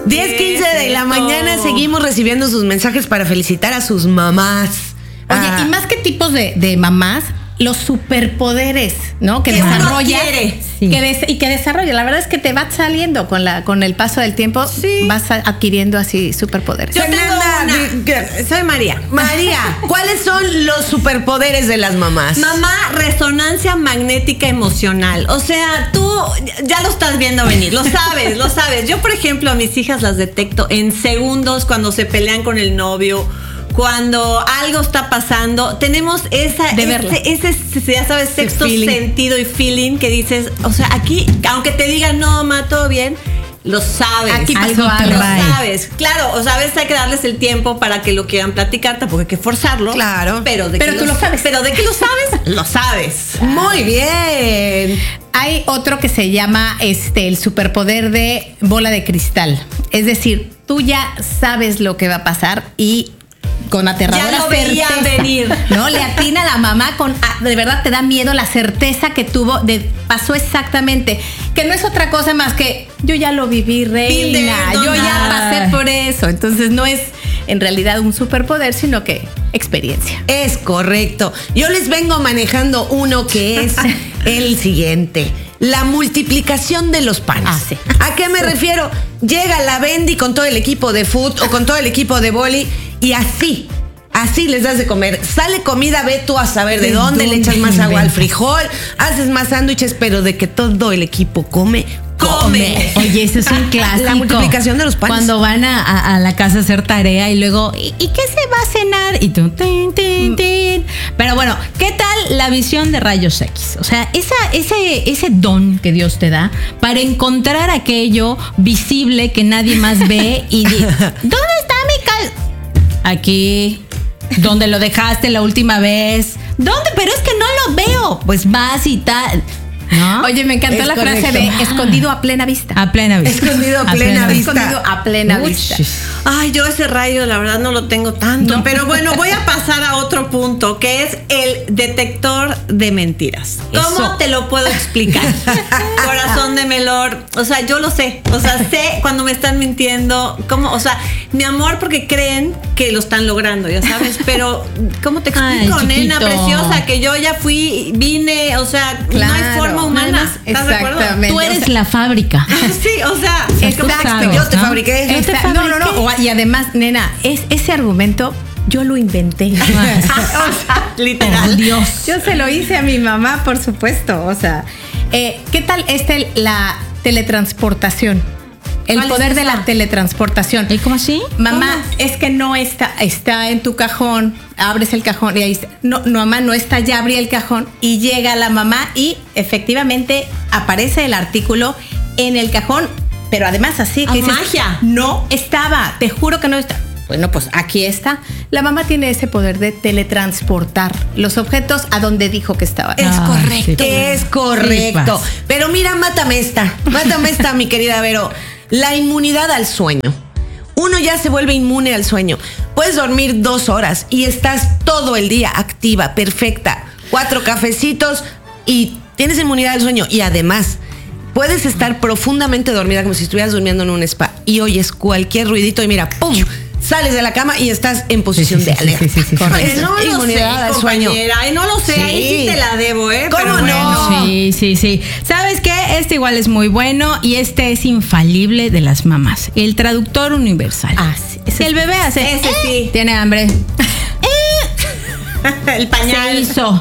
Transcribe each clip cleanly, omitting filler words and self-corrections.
10:15 de la mañana, seguimos recibiendo sus mensajes para felicitar a sus mamás. Oye, y más que tipos de mamás, los superpoderes, ¿no? Que desarrolla. Sí. Que desarrolla. La verdad es que te va saliendo con el paso del tiempo, vas adquiriendo así superpoderes. Yo soy María. María, ¿cuáles son los superpoderes de las mamás? Mamá, resonancia magnética emocional. O sea, tú ya lo estás viendo venir, lo sabes. Yo, por ejemplo, a mis hijas las detecto en segundos cuando se pelean con el novio, cuando algo está pasando. Tenemos ese ya sabes, sexto sentido y feeling que dices, o sea, aquí, aunque te digan, no, mamá, todo bien, lo sabes. Aquí pasó algo. Lo sabes. Claro, o sea, a veces hay que darles el tiempo para que lo quieran platicar, tampoco hay que forzarlo. Claro. Pero tú lo sabes. Pero de que lo sabes, lo sabes. Muy bien. Hay otro que se llama el superpoder de bola de cristal. Es decir, tú ya sabes lo que va a pasar y con aterradora ya lo veía certeza, venir, ¿no? Le atina a la mamá de verdad te da miedo la certeza que tuvo pasó exactamente, que no es otra cosa más que yo ya lo viví, reina, yo ya pasé por eso. Entonces no es en realidad un superpoder, sino que experiencia. Es correcto. Yo les vengo manejando uno que es el siguiente: la multiplicación de los panes. Sí. ¿A qué me refiero? Llega la Bendy con todo el equipo de fútbol o con todo el equipo de vóley y así les das de comer. Sale comida, ve tú a saber de dónde, le echas más agua al frijol, haces más sándwiches, pero de que todo el equipo come. Oye, ese es un clásico. La multiplicación de los panes. Cuando van a la casa a hacer tarea y luego, ¿y qué se va a cenar? Y tú, tin. Pero bueno, ¿qué tal la visión de rayos X? O sea, ese don que Dios te da para encontrar aquello visible que nadie más ve y ¿dónde está mi Aquí. ¿Dónde lo dejaste la última vez? ¿Dónde? Pero es que no lo veo. Pues vas y tal. ¿No? Oye, me encantó la frase de escondido a plena vista. A plena vista. Escondido a plena vista. Escondido a plena vista. Ay, yo ese rayo la verdad no lo tengo tanto. Pero bueno, voy a pasar a otro punto, que es el detector de mentiras. ¿Cómo te lo puedo explicar? Corazón de melón. O sea, yo lo sé. O sea, sé cuando me están mintiendo. ¿Cómo? O sea, mi amor, porque creen que lo están logrando, ya sabes. Pero, ¿cómo te explico, nena preciosa? Que yo ya vine, o sea, no hay forma humana. ¿Estás de acuerdo? Tú eres la fábrica. Sí, o sea, exacto. Yo te fabriqué. No. Y además, nena, ese argumento yo lo inventé. O sea, literal. Oh, Dios. Yo se lo hice a mi mamá, por supuesto. O sea, ¿qué tal la teletransportación? El poder de la teletransportación. ¿Y cómo así? Mamá, es que no está en tu cajón, abres el cajón y ahí está. No, mamá, no está, ya abrí el cajón y llega la mamá y efectivamente aparece el artículo en el cajón, pero además así que dices, magia. No estaba, te juro que no está. Bueno, pues aquí está. La mamá tiene ese poder de teletransportar los objetos a donde dijo que estaban. Es correcto. Sí. Es correcto. Sí, pero mira, mátame esta, mi querida Vero. La inmunidad al sueño. Uno ya se vuelve inmune al sueño. Puedes dormir 2 horas y estás todo el día activa, perfecta. 4 cafecitos y tienes inmunidad al sueño. Y además, puedes estar profundamente dormida como si estuvieras durmiendo en un spa y oyes cualquier ruidito y mira, ¡pum! Sales de la cama y estás en posición de alerta. Sí. Correcto. No lo inmunidad al sueño. No lo sé, ahí sí te la debo, ¿Cómo pero no? bueno. Sí. ¿Sabes qué? Este igual es muy bueno y este es infalible de las mamás. El traductor universal. Sí. El bebé hace. Ese sí. Tiene hambre. El pañal. Se hizo.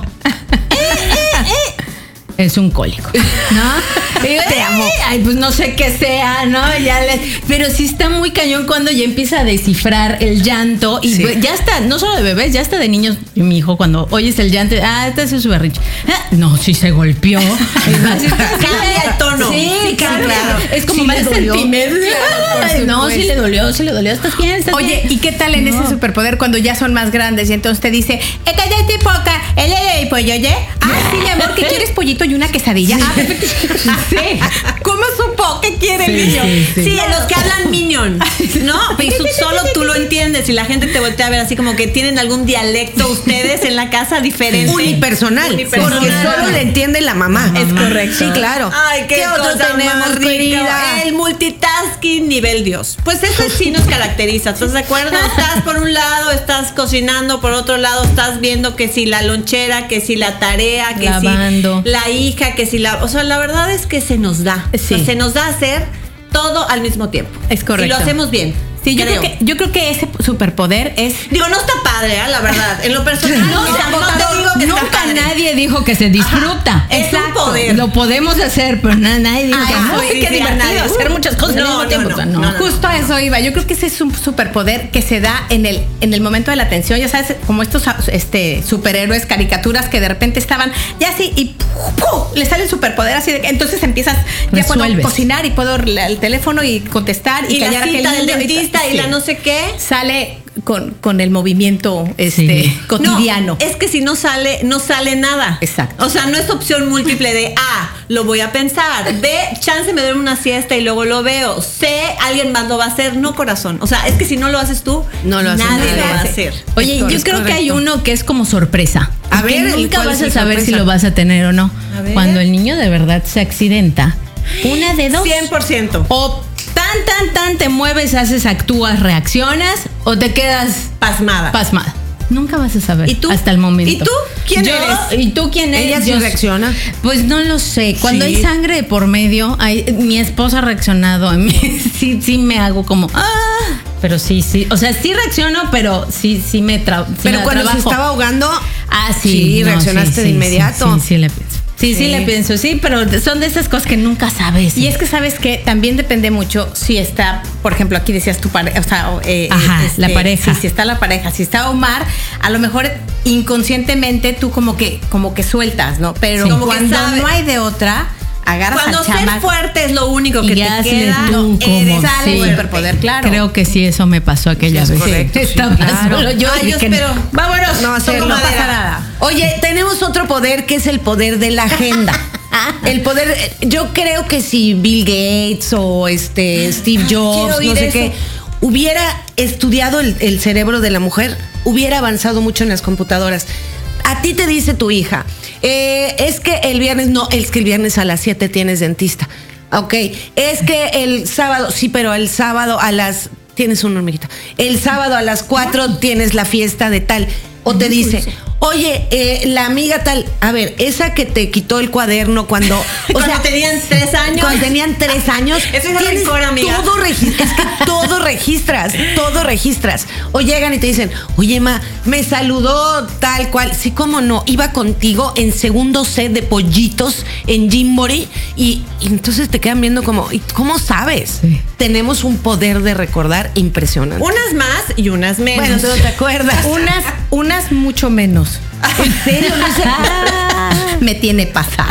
Es un cólico, ¿no? Te amo. Ay, pues no sé qué sea, ¿no? Pero sí está muy cañón cuando ya empieza a descifrar el llanto y ya está, no solo de bebés, ya está de niños. Mi hijo cuando oyes el llanto, este es su berrinche. No, sí se golpeó. Cambia el tono. Sí, claro. Es como Sí más le dolió. centímetros. No, sí le dolió. ¿Estás bien? Oye, ¿y qué tal en ese superpoder cuando ya son más grandes y entonces te dice, cállate poca, pollo, oye? Sí, mi amor, ¿qué quieres, pollito y una quesadilla? Perfecto. Sí. ¿Cómo supo que quiere el Sí, niño. sí. Sí, los que hablan minion, ¿no? Pues solo tú lo entiendes y la gente te voltea a ver así como que tienen algún dialecto ustedes en la casa diferente. Unipersonal, porque solo le entiende la mamá. Es correcto. Sí, claro. Ay, qué otro cosa tenemos, más rico. querida? El multitasking nivel Dios. Pues eso sí nos caracteriza. ¿Estás de acuerdo? Estás por un lado, estás cocinando, por otro lado estás viendo que si la lonchera, que si la tarea, que Lavando. si la hija, que si la... O sea, la verdad es que se nos da. Sí. O sea, se nos da hacer todo al mismo tiempo. Es correcto. Y lo hacemos bien. Sí, yo creo que ese superpoder es... Digo, no está padre, la verdad. En lo personal, no te digo que está Nunca padre. nadie dijo que se disfruta. Es un poder. Lo podemos hacer, pero nadie dijo que no. sí, Qué sí, divertido nadie. hacer muchas cosas al mismo tiempo. O sea, no. Justo a eso iba. Yo creo que ese es un superpoder que se da en el momento de la atención. Ya sabes, como estos superhéroes, caricaturas que de repente estaban ya así y ¡pum! Le sale el superpoder así de que entonces empiezas, ya puedo Resuelves. cocinar y puedo el teléfono y contestar y Y la callar a aquel cita del niño dentista y sí. la no sé qué. Sale con el movimiento Sí. cotidiano. No, es que si no sale nada. Exacto. O sea, no es opción múltiple de A, lo voy a pensar. B, chance me duermo una siesta y luego lo veo. C, alguien más lo va a hacer. No, corazón. O sea, es que si no lo haces tú, No lo hace nadie nadie. lo va a hacer. Oye, yo creo que hay uno que es como sorpresa. A Porque ver, nunca ¿cuál vas es a el saber si sorpresa? lo vas a tener o no. A ver. Cuando el niño de verdad se accidenta. Una de dos. 100%. O tan te mueves, actúas, reaccionas o te quedas Pasmada. pasmada. Nunca vas a saber. ¿Y tú? Hasta el momento. ¿Y tú? ¿Quién eres? ¿Y tú quién eres? Ella sí Yo- reacciona. Pues no lo sé. Cuando Sí. hay sangre de por medio, mi esposa ha reaccionado a mí. Sí me hago como pero sí. O sea, sí reacciono, pero sí me Pero da cuando trabajo. se estaba ahogando, Sí, no, reaccionaste de inmediato. Sí, le pienso. Sí, le pienso, sí, pero son de esas cosas que nunca sabes. Y es que sabes que también depende mucho si está, por ejemplo, aquí decías tu pareja, o sea, la pareja. Si está la pareja, si está Omar, a lo mejor inconscientemente tú como que sueltas, ¿no? Pero Sí. Como que cuando sabes. no hay de otra, agarras Cuando al ser chamaco. fuerte es lo único que Y te hazle queda. tú eres como sale el fuerte. superpoder, claro. Creo que sí, eso me pasó aquella Sí, es vez. correcto, sí, Estaba claro. solo yo. Ay, y yo que espero. Vámonos. No hacerlo. Toco No pasa madera. nada. Oye, tenemos otro poder que es el poder de la agenda. El poder, yo creo que si Bill Gates o Steve Jobs, quiero oír no sé eso. qué, hubiera estudiado el cerebro de la mujer, hubiera avanzado mucho en las computadoras. A ti te dice tu hija, es que el viernes a las 7 tienes dentista. Ok, es que el sábado, sí, pero el sábado tienes una hormiguita. El sábado a las 4 tienes la fiesta de tal. O te dice, oye, la amiga tal, a ver, esa que te quitó el cuaderno cuando... Cuando tenían 3 años. Cuando tenían 3 años. Eso es tienes rencor, amiga. Es que todo registras. O llegan y te dicen, oye, ma, me saludó tal cual. Sí, cómo no, iba contigo en segundo set de pollitos en Gymboree y entonces te quedan viendo como, ¿y cómo sabes? Sí. Tenemos un poder de recordar impresionante. Unas más y unas menos. Bueno, tú no te acuerdas. Unas mucho menos. ¿En serio? No sé. Me tiene pasado.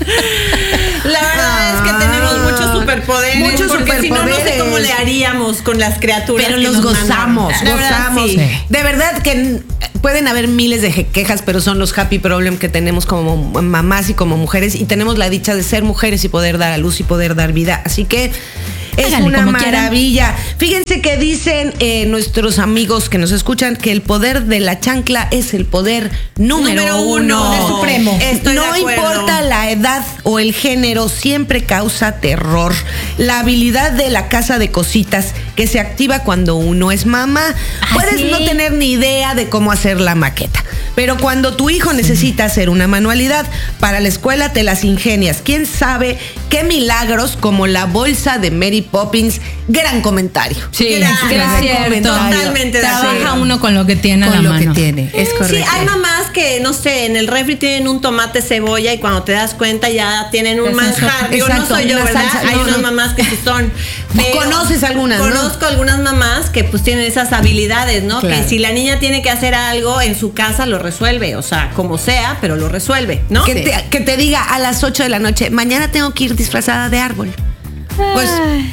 La verdad es que tenemos muchos superpoderes. Muchos porque si no, no sé superpoderes. cómo le haríamos con las criaturas. Pero que los nos gozamos, mandan. La verdad, gozamos. sí. De verdad que pueden haber miles de quejas, pero son los happy problem que tenemos como mamás y como mujeres y tenemos la dicha de ser mujeres y poder dar a luz y poder dar vida. Así que es Háganle una como quieran. maravilla. Fíjense que dicen nuestros amigos que nos escuchan que el poder de la chancla es el poder número uno. de supremo. Estoy no de acuerdo. importa la edad o el género, siempre causa terror. La habilidad de la casa de cositas que se activa cuando uno es mamá. Puedes sí. no tener ni idea de cómo hacer la maqueta, pero cuando tu hijo necesita hacer una manualidad para la escuela te las ingenias. ¿Quién sabe qué milagros como la bolsa de Mary Poppins? Gran comentario. Sí, Gracias. es cierto. Totalmente de Trabaja acuerdo. uno con lo que tiene a la Con lo mano. que tiene. Es correcto. Sí, hay mamás que, no sé, en el refri tienen un tomate, cebolla y cuando te das cuenta ya tienen un manjar. Digo, no Exacto, soy yo, una ¿verdad? salsa. Hay No, unas no. mamás que sí son. Pero ¿Conoces algunas, no? Conozco algunas mamás que pues tienen esas habilidades, ¿no? Claro. Que si la niña tiene que hacer algo en su casa lo resuelve, o sea, como sea, pero lo resuelve, ¿no? Que te diga a las 8 de la noche, mañana tengo que ir disfrazada de árbol. Pues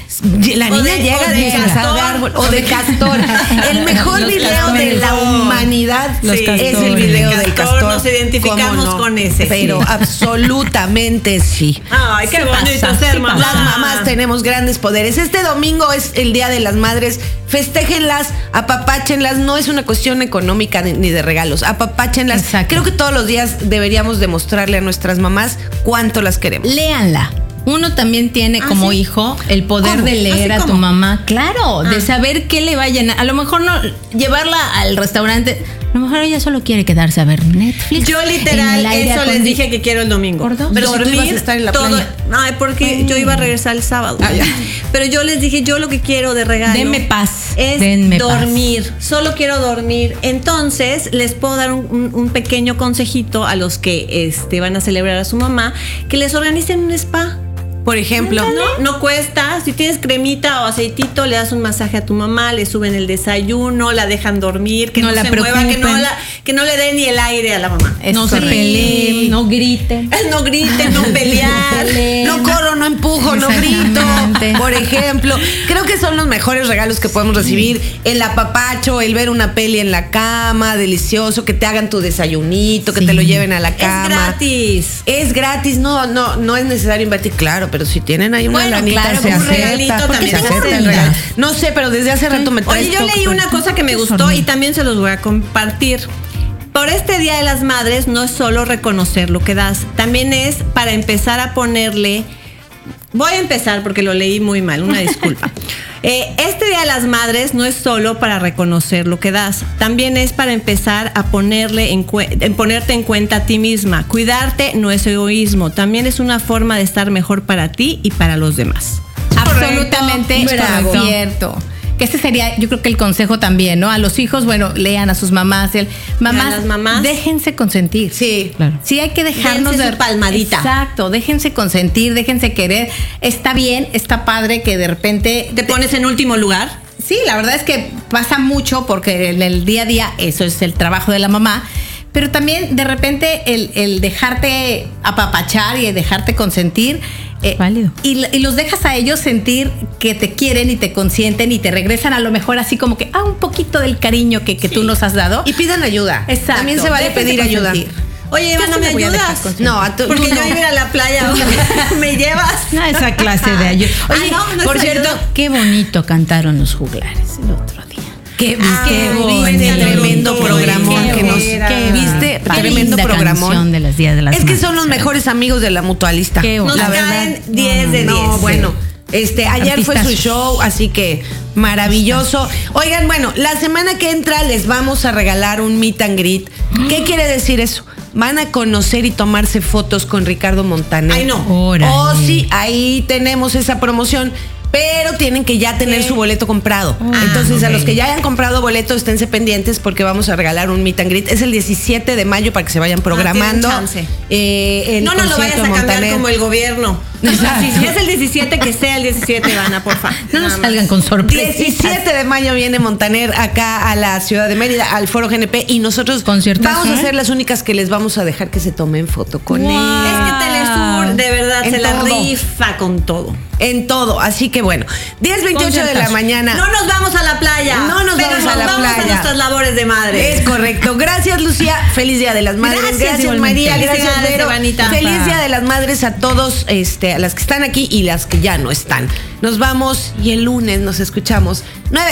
la niña llega disfrazada de árbol o de castor. El mejor video de la humanidad es el video del castor. Nos identificamos con ese. Pero absolutamente sí. Ay, qué bonito ser mamá. Las mamás tenemos grandes poderes. Este domingo es el Día de las Madres. Festéjenlas, apapáchenlas. No es una cuestión económica ni de regalos. Apapáchenlas. Exacto. Creo que todos los días deberíamos demostrarle a nuestras mamás cuánto las queremos. Léanla. Uno también tiene como ¿sí? hijo el poder ¿Cómo? de leer ¿Así a tu cómo? mamá. Claro, de saber qué le va a llenar. A lo mejor no llevarla al restaurante. A lo mejor ella solo quiere quedarse a ver Netflix. Yo literal, eso les dije que quiero el domingo. ¿Por dos? Pero si tú ibas a estar en la playa. Ay, porque yo iba a regresar el sábado. Ya. Pero yo les dije, yo lo que quiero de regalo Denme paz. es Denme dormir. Solo quiero dormir. Entonces, les puedo dar un pequeño consejito a los que van a celebrar a su mamá, que les organicen un spa. Por ejemplo, No cuesta. Si tienes cremita o aceitito, le das un masaje a tu mamá, le suben el desayuno, la dejan dormir, que No no, la se mueva, preocupen. que no le dé ni el aire a la mamá. No se peleen, no griten. No griten, no pelear. no corro, no empujo, no grito. Exactamente. Por ejemplo, creo que son los mejores regalos que podemos recibir. El apapacho, el ver una peli en la cama, delicioso, que te hagan tu desayunito, que Sí. te lo lleven a la cama. Es gratis. Es gratis, no es necesario invertir, claro, pero si tienen ahí una Bueno, lanita, claro, se un acepta. regalito Porque también se se acepta el acepta. regalo. No sé, pero desde hace rato me traes Oye, yo todo. leí una cosa que me gustó y también se los voy a compartir. Por este Día de las Madres no es solo reconocer lo que das, también es para empezar a ponerle. Voy a empezar porque lo leí muy mal, una disculpa. Este Día de las Madres no es solo para reconocer lo que das, también es para empezar a ponerte en cuenta a ti misma. Cuidarte no es egoísmo, también es una forma de estar mejor para ti y para los demás. Absolutamente Bravo. cierto. Que ese sería, yo creo que el consejo también, ¿no? A los hijos, bueno, lean a sus mamás. Mamás, las mamás. déjense consentir. Sí. Claro. Sí, hay que dejarnos Dense de su palmadita. Exacto, déjense consentir, déjense querer. Está bien, está padre que de repente ¿Te pones en último lugar? Sí, la verdad es que pasa mucho porque en el día a día eso es el trabajo de la mamá. Pero también de repente el dejarte apapachar y el dejarte consentir. Válido. Y los dejas a ellos sentir que te quieren y te consienten y te regresan a lo mejor así como que un poquito del cariño que tú nos has dado. Y pidan ayuda. Exacto. También se vale Déjense pedir ayuda. consentir. Oye, Ivana, Yo sí ¿me me voy a dejar ayudas? consentir. No, Porque tú yo no. iba a ir a la playa. ¿Me llevas? No, esa clase de ayuda. Oye, no por es cierto, ayuda. qué bonito cantaron los juglares el otro día. ¿Qué qué viste? bonito. Tremendo programón Qué que nos bonita. viste. Qué Tremendo linda programón. canción de las Días de las Es que Madres. son los mejores amigos de la mutualista. Qué Nos la verdad. caen 10 de 10. No, bueno. Ayer fue su Artistazos. show, así que maravilloso. Oigan, bueno, la semana que entra les vamos a regalar un meet and greet. ¿Qué quiere decir eso? Van a conocer y tomarse fotos con Ricardo Montaner. Ay, no. Órale. Oh, sí, ahí tenemos esa promoción. Pero tienen que ya tener su boleto comprado. Entonces, a los que ya hayan comprado boleto, esténse pendientes porque vamos a regalar un meet and greet. Es el 17 de mayo para que se vayan programando. tienen chance. El No nos lo vayas concierto a de cambiar Montaner. como el gobierno. Exacto. Si es el 17, que sea el 17, Ivana, porfa. No nos Nada más. salgan con sorpresas. 17 de mayo viene Montaner acá a la ciudad de Mérida, al Foro GNP, y nosotros Conciertazo, vamos a ¿eh? ser las únicas que les vamos a dejar que se tomen foto con Wow. él. Es que Telesur, de verdad, En se la todo. rifa con todo. En todo. Así que bueno, 10:28 de la Conciertazo. mañana. No nos vamos a la playa. No nos pero vamos a la vamos playa. a nuestras labores de madre. Es correcto. Gracias, Lucía. Feliz Día de las Madres. Gracias, igualmente. María. Gracias, Felicidades, Vero. Ivanita. Feliz Día de las Madres a todos, a las que están aquí y las que ya no están. Nos vamos y el lunes nos escuchamos. 9